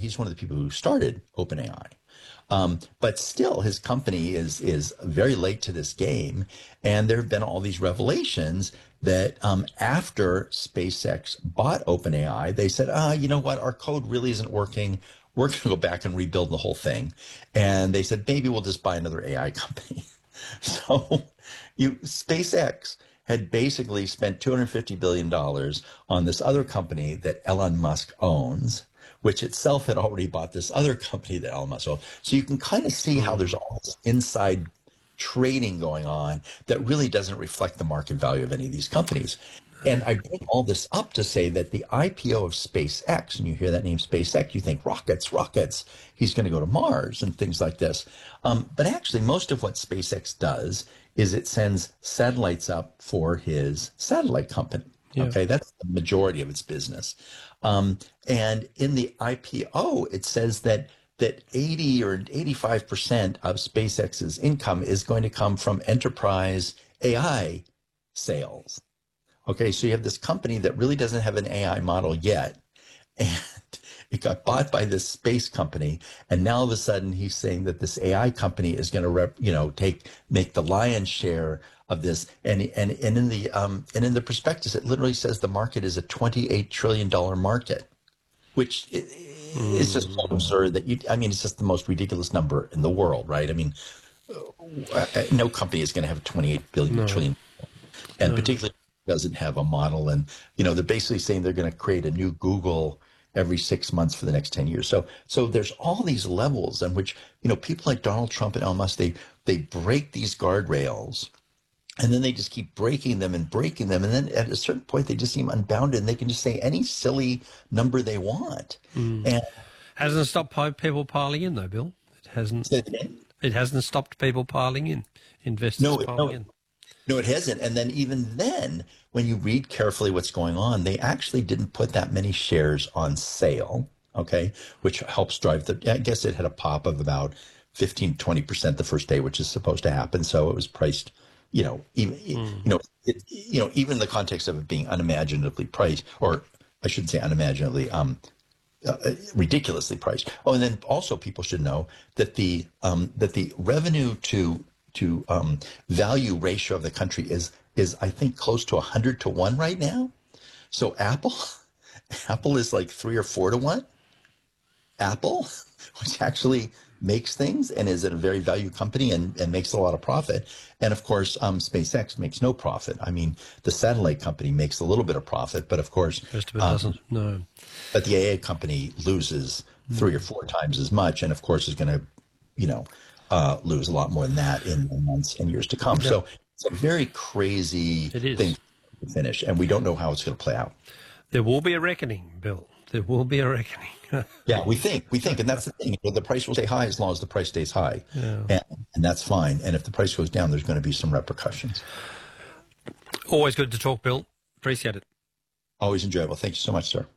he's one of the people who started OpenAI. But still, his company is very late to this game, and there have been all these revelations that after SpaceX bought OpenAI, they said, you know what, our code really isn't working. We're going to go back and rebuild the whole thing. And they said, maybe we'll just buy another AI company. So SpaceX had basically spent $250 billion on this other company that Elon Musk owns, which itself had already bought this other company that Elon Musk owns. So you can kind of see how there's all this inside trading going on that really doesn't reflect the market value of any of these companies. And I bring all this up to say that the IPO of SpaceX, and you hear that name SpaceX, you think rockets, he's going to go to Mars and things like this. But actually, most of what SpaceX does is it sends satellites up for his satellite company. Yeah. Okay, that's the majority of its business. And in the IPO, it says that 80 or 85% of SpaceX's income is going to come from enterprise AI sales. Okay, so you have this company that really doesn't have an AI model yet, and it got bought by this space company, and now all of a sudden he's saying that this AI company is going to make the lion's share of this, and in the prospectus it literally says the market is a $28 trillion market, which is just so absurd that it's just the most ridiculous number in the world, right? I mean, no company is going to have 28 billion trillion, and particularly doesn't have a model, and they're basically saying they're going to create a new Google every 6 months for the next 10 years. So there's all these levels in which people like Donald Trump and Elon Musk, they break these guardrails, and then they just keep breaking them, and then at a certain point they just seem unbounded, and they can just say any silly number they want. And hasn't stopped people piling in though, Bill. It hasn't. It hasn't stopped people piling in. Investors piling in. No, it hasn't. And then even then, when you read carefully what's going on, they actually didn't put that many shares on sale, okay, which helps drive I guess it had a pop of about 15-20% the first day, which is supposed to happen. So it was priced, even in the context of it being unimaginably priced, or I shouldn't say unimaginably, ridiculously priced. Oh, and then also people should know that the revenue to value ratio of the country is I think close to 100 to 1 right now. So Apple is like 3 or 4 to 1. Apple, which actually makes things and is a very value company and makes a lot of profit. And of course, SpaceX makes no profit. I mean, the satellite company makes a little bit of profit, but of course, most of it doesn't. No. But the AA company loses 3 or 4 times as much, and of course is going to, lose a lot more than that in the months and years to come. Yeah. So it's a very crazy thing to finish, and we don't know how it's going to play out. There will be a reckoning, Bill. There will be a reckoning. Yeah, we think, and that's the thing. The price will stay high as long as the price stays high, and that's fine. And if the price goes down, there's going to be some repercussions. Always good to talk, Bill. Appreciate it. Always enjoyable. Thank you so much, sir.